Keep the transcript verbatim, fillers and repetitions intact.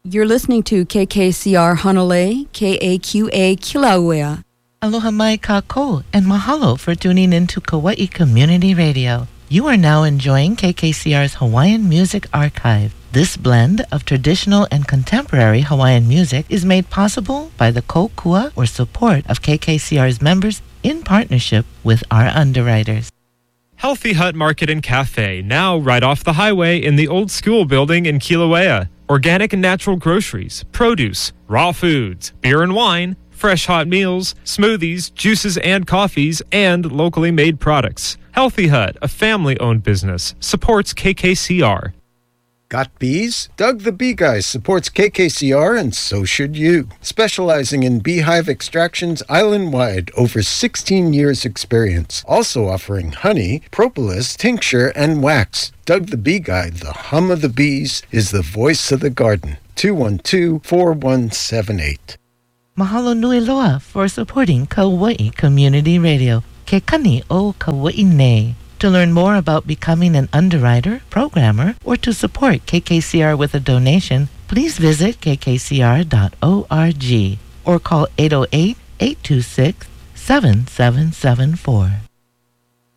You're listening to K K C R Hanalei, K A Q A Kilauea. Aloha mai kako, and mahalo for tuning into Kauai Community Radio. You are now enjoying K K C R's Hawaiian Music Archive. This blend of traditional and contemporary Hawaiian music is made possible by the kokua or support of K K C R's members in partnership with our underwriters. Healthy Hut Market and Cafe, now right off the highway in the old school building in Kilauea. Organic and natural groceries, produce, raw foods, beer and wine, fresh hot meals, smoothies, juices and coffees, and locally made products. Healthy Hut, a family-owned business, supports K K C R. Got bees? Doug the Bee Guy supports K K C R, and so should you. Specializing in beehive extractions island-wide, over sixteen years experience. Also offering honey, propolis, tincture, and wax. Doug the Bee Guy, the hum of the bees, is the voice of the garden. two one two, four one seven eight. Mahalo nui loa for supporting Kauai Community Radio. Ke kani o Kauai nei. To learn more about becoming an underwriter, programmer, or to support K K C R with a donation, please visit k k c r dot org or call eight oh eight, eight two six, seven seven seven four.